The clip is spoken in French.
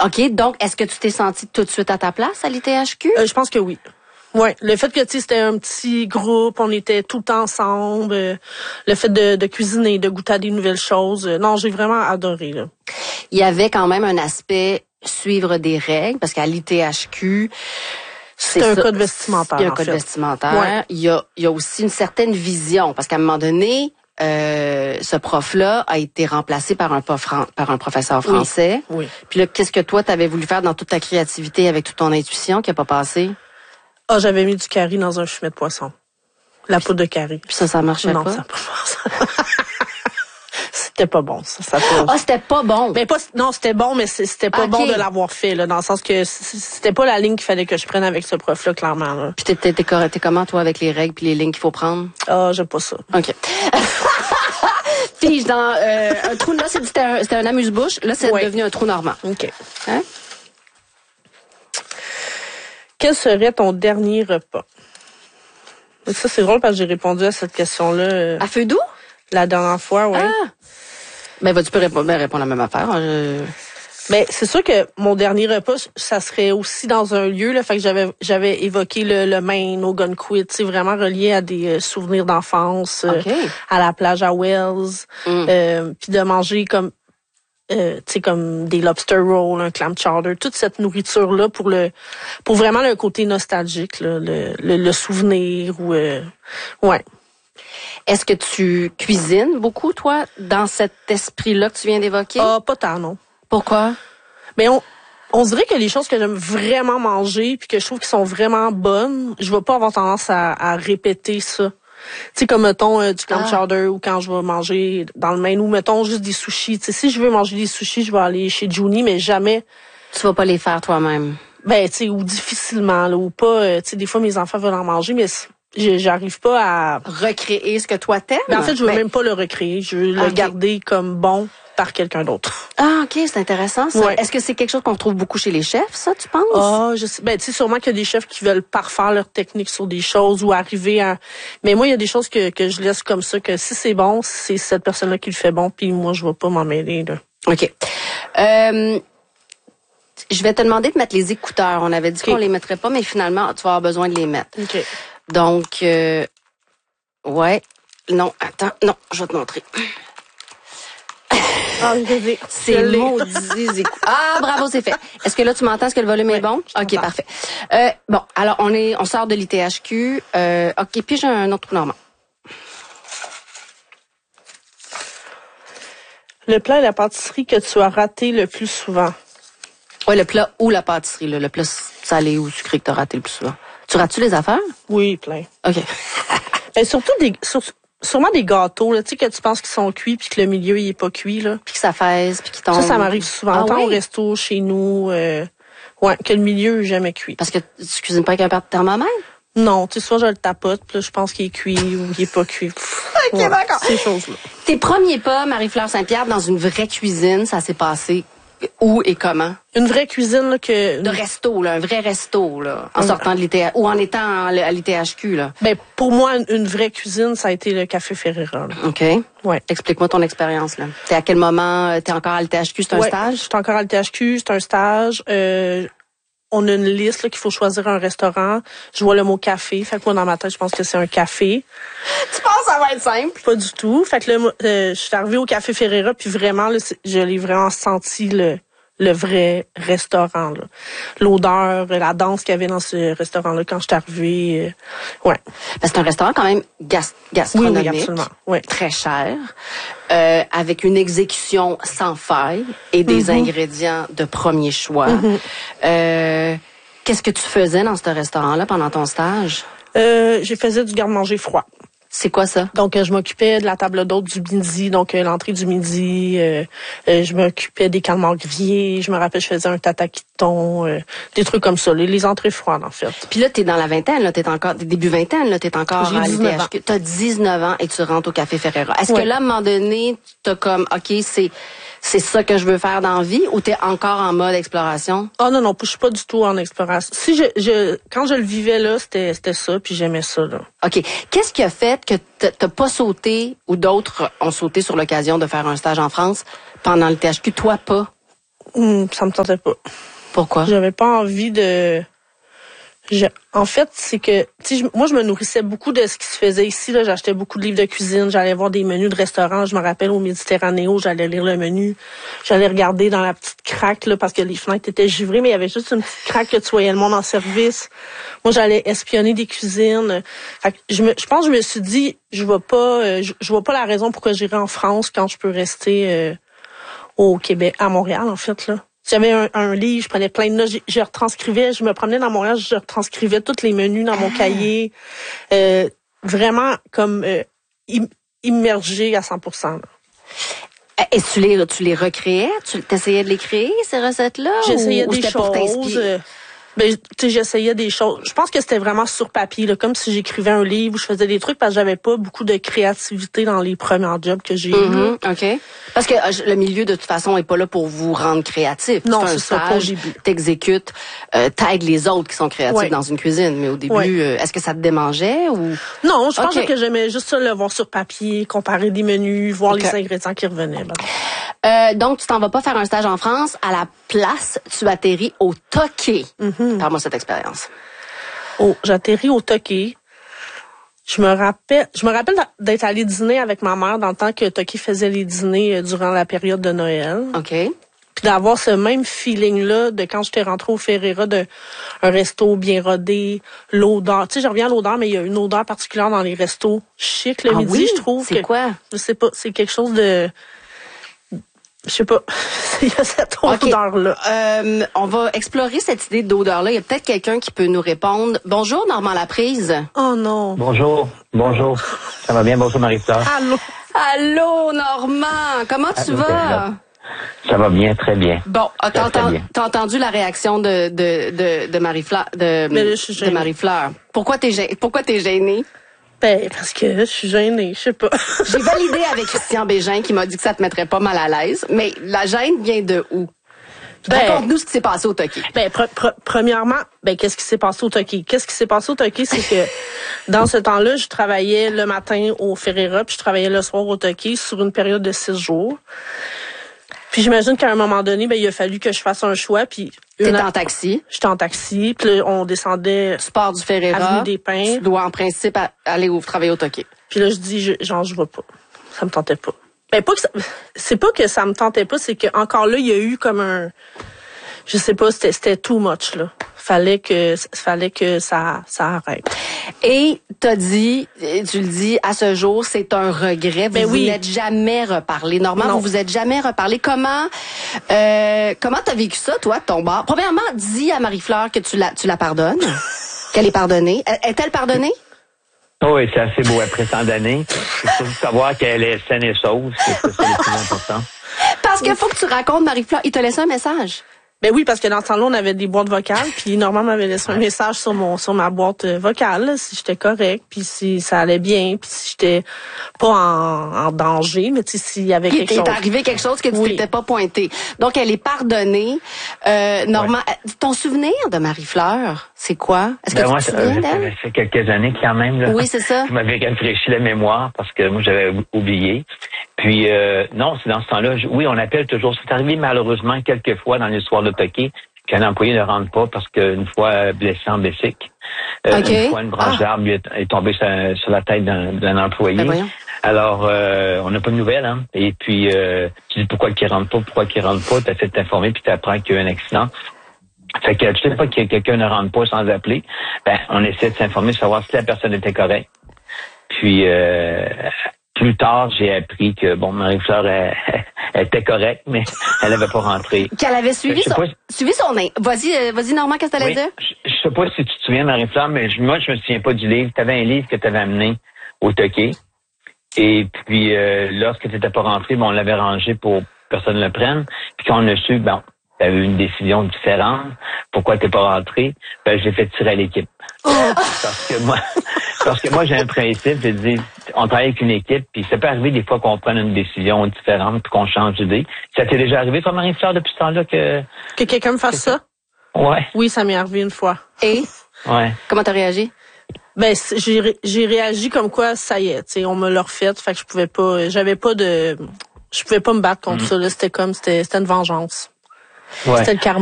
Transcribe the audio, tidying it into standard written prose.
OK, donc est-ce que tu t'es sentie tout de suite à ta place à l'ITHQ? Je pense que oui. Ouais, le fait que tu sais c'était un petit groupe, on était tout le temps ensemble, le fait de cuisiner, de goûter à des nouvelles choses, non, j'ai vraiment adoré là. Il y avait quand même un aspect suivre des règles parce qu'à l'ITHQ c'est un code vestimentaire. Il y a un code vestimentaire. Ouais. Il y a aussi une certaine vision parce qu'à un moment donné, ce prof-là a été remplacé par un professeur français. Oui. Puis là, qu'est-ce que toi t'avais voulu faire dans toute ta créativité avec toute ton intuition qui a pas passé? Ah, j'avais mis du curry dans un fumet de poisson. La poudre de curry. Puis ça marchait pas? Non, ça n'a pas marché. C'était pas bon, ça. Ah, c'était pas bon? Mais non, c'était bon, mais c'était pas bon de l'avoir fait, là, dans le sens que c'était pas la ligne qu'il fallait que je prenne avec ce prof-là, clairement, là. Puis t'es comment, toi, avec les règles puis les lignes qu'il faut prendre? Ah, j'aime pas ça. OK. Fige dans un trou, là, c'était un amuse-bouche. Là, c'est devenu un trou normand. OK. Hein? Quel serait ton dernier repas? Et ça, c'est drôle parce que j'ai répondu à cette question-là. À feu doux? La dernière fois, oui. Ah! Ben, tu peux répondre à la même affaire. Ben, c'est sûr que mon dernier repas, ça serait aussi dans un lieu, là. Fait que j'avais évoqué le Maine, au Gunquit, tu sais, vraiment relié à des souvenirs d'enfance, à la plage à Wells, puis de manger comme, tu sais, comme des lobster rolls, un clam chowder, toute cette nourriture-là pour vraiment le côté nostalgique, là, le souvenir ou, ouais. Est-ce que tu cuisines beaucoup, toi, dans cet esprit-là que tu viens d'évoquer? Ah, pas tant, non. Pourquoi? Mais on dirait que les choses que j'aime vraiment manger puis que je trouve qu'ils sont vraiment bonnes, je vais pas avoir tendance à répéter ça. Tu sais, comme, mettons, du clam chowder ou quand je vais manger dans le Maine ou, mettons, juste des sushis. Tu sais, si je veux manger des sushis, je vais aller chez Juni, mais jamais... Tu vas pas les faire toi-même? Ben, tu sais, ou difficilement, là, ou pas... tu sais, des fois, mes enfants veulent en manger, mais j'arrive pas à... Recréer ce que toi t'aimes? Ben, en fait, je veux même pas le recréer. Je veux le garder comme bon par quelqu'un d'autre. Ah, OK, c'est intéressant, ça. Ouais. Est-ce que c'est quelque chose qu'on retrouve beaucoup chez les chefs, ça, tu penses? Ah, je sais. Ben, tu sais, sûrement qu'il y a des chefs qui veulent parfaire leur technique sur des choses ou arriver à... Mais moi, il y a des choses que je laisse comme ça, que si c'est bon, c'est cette personne-là qui le fait bon, puis moi, je vais pas m'en mêler, là. OK. Je vais te demander de mettre les écouteurs. On avait dit qu'on les mettrait pas, mais finalement, tu vas avoir besoin de les mettre. OK. Donc, ouais. Non, attends. Non, je vais te montrer. Ah, c'est maudits écouteurs. Ah, bravo, c'est fait. Est-ce que là, tu m'entends? Est-ce que le volume est bon? OK, parfait. Bon, alors, on sort de l'ITHQ. OK, puis j'ai un autre trou normand. Le plat et la pâtisserie que tu as raté le plus souvent? Oui, le plat ou la pâtisserie, là, le plat salé ou sucré que tu as raté le plus souvent. Tu rates-tu les affaires? Oui, plein. OK. Ben, surtout sûrement des gâteaux, là, tu sais, que tu penses qu'ils sont cuits puis que le milieu, il est pas cuit, là. Puis que ça fesse, puis qu'il tombe. Ça m'arrive souvent. Autant au resto, chez nous, que le milieu est jamais cuit. Parce que tu cuisines pas avec un thermomètre? Non, tu sais, soit je le tapote, puis là, je pense qu'il est cuit ou il est pas cuit. OK, d'accord. Ces choses-là. Tes premiers pas, Marie-Fleur Saint-Pierre, dans une vraie cuisine, ça s'est passé où et comment? Une vraie cuisine, là, de resto, là, un vrai resto, là, en sortant de l'ITHQ, ou en étant à l'ITHQ, là. Ben, pour moi, une vraie cuisine, ça a été le Café Ferreira, là. OK. Ouais. Explique-moi ton expérience, là. T'es à quel moment? T'es encore à l'ITHQ? C'est un stage? Je suis encore à l'ITHQ, c'est un stage. On a une liste, là, qu'il faut choisir un restaurant. Je vois le mot café. Fait que moi, dans ma tête, je pense que c'est un café. Tu penses que ça va être simple? Pas du tout. Fait que là, je suis arrivée au Café Ferreira, puis vraiment, là, je l'ai vraiment senti le vrai restaurant, là. L'odeur, la danse qu'il y avait dans ce restaurant-là quand je suis arrivée. Ouais. C'est un restaurant quand même gastronomique. Oui, absolument. Ouais. Très cher. Avec une exécution sans faille et des ingrédients de premier choix. Qu'est-ce que tu faisais dans ce restaurant-là pendant ton stage? Je faisais du garde-manger froid. C'est quoi ça? Donc, je m'occupais de la table d'hôte du midi, donc l'entrée du midi. Je m'occupais des calmars grillés. Je me rappelle, je faisais un tataki de thon, des trucs comme ça, les entrées froides, en fait. Puis là, t'es dans la vingtaine, là, t'es encore début vingtaine, là, t'es encore à l'ITHQ. T'as 19 ans et tu rentres au Café Ferreira. Est-ce que là, à un moment donné, t'as comme, OK, c'est ça que je veux faire dans la vie, ou t'es encore en mode exploration? Ah non, je suis pas du tout en exploration. Si quand je le vivais là, c'était ça, puis j'aimais ça, là. OK. Qu'est-ce qui a fait que t'as pas sauté, ou d'autres ont sauté sur l'occasion de faire un stage en France pendant le THQ, toi pas? Ça me tentait pas. Pourquoi? J'avais pas envie de... En fait, c'est que moi, je me nourrissais beaucoup de ce qui se faisait ici. Là, j'achetais beaucoup de livres de cuisine. J'allais voir des menus de restaurants. Je me rappelle au Méditerranéo, j'allais lire le menu. J'allais regarder dans la petite craque là, parce que les fenêtres étaient givrées, mais il y avait juste une petite craque que tu voyais le monde en service. Moi, j'allais espionner des cuisines. Fait que je pense que je me suis dit, je vois pas la raison pourquoi j'irais en France quand je peux rester au Québec, à Montréal en fait là. J'avais un livre, je prenais plein de notes, je retranscrivais, je me promenais dans Montréal, je retranscrivais tous les menus dans mon cahier. Vraiment comme immergée à 100%. Là. Et tu les recréais? Tu essayais de les créer, ces recettes-là? J'essayais des choses. J'essayais des choses. Je pense que c'était vraiment sur papier, là, comme si j'écrivais un livre ou je faisais des trucs parce que j'avais pas beaucoup de créativité dans les premiers jobs que j'ai eus. OK. Parce que le milieu, de toute façon, est pas là pour vous rendre créatif. Non, c'est un stage, t'exécutes, t'aides les autres qui sont créatifs dans une cuisine. Mais au début, est-ce que ça te démangeait ou? Non, je pense que j'aimais juste ça, le voir sur papier, comparer des menus, voir les ingrédients qui revenaient. Donc, tu t'en vas pas faire un stage en France. À la place, tu atterris au Toqué. Parle-moi cette expérience. J'atterris au Toqué. Je me rappelle d'être allée dîner avec ma mère dans le temps que Toqué faisait les dîners durant la période de Noël. OK. Puis d'avoir ce même feeling-là de quand j'étais rentrée au Ferreira, de un resto bien rodé, l'odeur. Tu sais, je reviens à l'odeur, mais il y a une odeur particulière dans les restos chics le midi, je trouve. C'est quoi? Je sais pas, c'est quelque chose de... Je sais pas. Il y a cette odeur-là. On va explorer cette idée d'odeur-là. Il y a peut-être quelqu'un qui peut nous répondre. Bonjour, Normand Laprise. Oh non. Bonjour. Ça va bien? Bonjour, Marie-Fleur. Allô, Normand. Comment tu vas? Ça va bien, très bien. Bon, t'as entendu la réaction de Marie-Fleur, de Marie-Fleur. Pourquoi t'es gênée? Parce que je suis gênée, je sais pas. J'ai validé avec Christian Bégin qui m'a dit que ça te mettrait pas mal à l'aise, mais la gêne vient de où? Raconte-nous ce qui s'est passé au Toqué. Premièrement, qu'est-ce qui s'est passé au Toqué? Qu'est-ce qui s'est passé au Toqué, c'est que dans ce temps-là, je travaillais le matin au Ferreira, puis je travaillais le soir au Toqué sur une période de 6 jours. Puis j'imagine qu'à un moment donné, il a fallu que je fasse un choix. Puis t'étais en taxi. J'étais en taxi. Puis là, on descendait. Tu pars du Ferreira. Avenue des Pins. Tu dois en principe aller travailler au Toqué. Puis là, je dis, je vais pas. Ça me tentait pas. C'est pas que ça me tentait pas, c'est que encore là, il y a eu comme un, je sais pas, c'était too much là. Fallait que ça arrête. Et tu le dis, à ce jour, c'est un regret. Vous n'êtes jamais reparlé. Normand, vous vous êtes jamais reparlé. Comment t'as vécu ça, toi, de ton bord? Premièrement, dis à Marie-Fleur que tu la pardonnes, qu'elle est pardonnée. Est-elle pardonnée? Oui, c'est assez beau après tant d'années. Il faut savoir qu'elle est saine et sauve. C'est le plus important. Parce qu'il faut que tu racontes, Marie-Fleur, il t'a laissé un message. Oui, parce que dans ce temps-là, on avait des boîtes vocales, puis Normand m'avait laissé un message sur ma boîte vocale, là, si j'étais correct, puis si ça allait bien, puis si j'étais pas en danger, mais tu sais, s'il y avait quelque chose. Il t'est arrivé quelque chose que tu t'étais pas pointé. Donc, elle est pardonnée. Normand, ton souvenir de Marie-Fleur, c'est quoi? Est-ce que tu te souviens d'elle? Ça fait quelques années quand même, là. Oui, c'est ça. Je m'avais rafraîchi la mémoire parce que moi, j'avais oublié. Puis, non, c'est dans ce temps-là. On appelle toujours. C'est arrivé malheureusement quelques fois dans l'histoire de Toqué qu'un employé ne rentre pas parce qu'une fois blessé en bicycle, une fois une branche d'arbre est tombée sur la tête d'un employé. Alors, on n'a pas de nouvelles, hein. Et puis, tu dis pourquoi qu'il rentre pas, t'as fait t'informer puis t'apprends qu'il y a eu un accident. Fait que tu sais pas que quelqu'un ne rentre pas sans appeler, on essaie de s'informer, savoir si la personne était correcte. Puis, plus tard, j'ai appris que, Marie-Fleur, elle était correcte, mais elle n'avait pas rentré. Qu'elle avait suivi son... Vas-y, Normand, qu'est-ce que t'allais dire? Je sais pas si tu te souviens, Marie-Fleur, mais moi, je me souviens pas du livre. T'avais un livre que t'avais amené au Toqué. Et puis, lorsque t'étais pas rentré, on l'avait rangé pour que personne ne le prenne. Puis quand on a su, t'avais eu une décision différente. Pourquoi t'es pas rentré? J'ai fait tirer à l'équipe. Parce que moi, j'ai un principe, je dis, on travaille avec une équipe, puis ça peut arriver des fois qu'on prenne une décision différente, puis qu'on change d'idée. Ça t'est déjà arrivé, toi, Marie-Fleur, depuis ce temps-là que quelqu'un me fasse ça? Ouais. Oui, ça m'est arrivé une fois. Et? Ouais. Comment t'as réagi? J'ai réagi comme quoi, ça y est, tu sais, on me l'a refait, fait que je pouvais pas me battre contre ça, là. C'était une vengeance. C'était le karma.